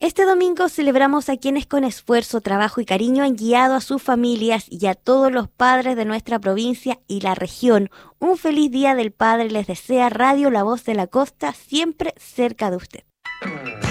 Este domingo celebramos a quienes con esfuerzo, trabajo y cariño han guiado a sus familias y a todos los padres de nuestra provincia y la región. Un feliz Día del Padre les desea Radio La Voz de la Costa, siempre cerca de usted.